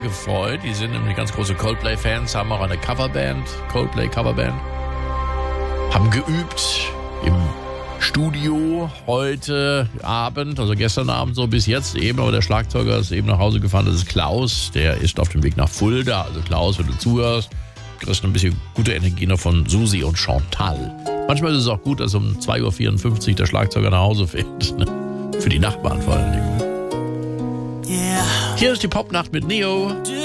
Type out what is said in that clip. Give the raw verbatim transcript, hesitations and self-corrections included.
gefreut. Die sind nämlich ganz große Coldplay-Fans, haben auch eine Coverband, Coldplay-Coverband. Haben geübt im Studio heute Abend, also gestern Abend so bis jetzt eben, aber der Schlagzeuger ist eben nach Hause gefahren, das ist Klaus, der ist auf dem Weg nach Fulda, also Klaus, wenn du zuhörst, kriegst du ein bisschen gute Energie noch von Susi und Chantal. Manchmal ist es auch gut, dass um zwei Uhr vierundfünfzig der Schlagzeuger nach Hause fährt, ne? Für die Nachbarn vor allen Dingen. Yeah. Hier ist die Popnacht mit Neo.